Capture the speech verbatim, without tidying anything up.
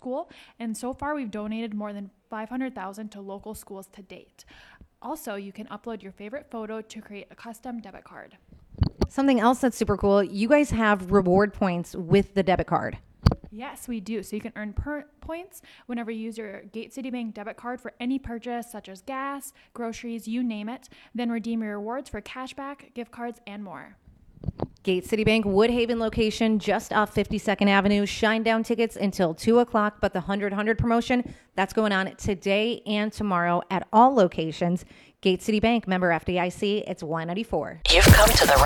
school. And so far, we've donated more than five hundred thousand dollars to local schools to date. Also, you can upload your favorite photo to create a custom debit card. Something else that's super cool, you guys have reward points with the debit card. Yes, we do. So you can earn per- points whenever you use your Gate City Bank debit card for any purchase, such as gas, groceries, you name it. Then redeem your rewards for cashback, gift cards, and more. Gate City Bank Woodhaven location just off fifty-second Avenue. Shinedown tickets until two o'clock, but the one hundred one hundred promotion, that's going on today and tomorrow at all locations. Gate City Bank, member F D I C, it's Y ninety-four. You've come to the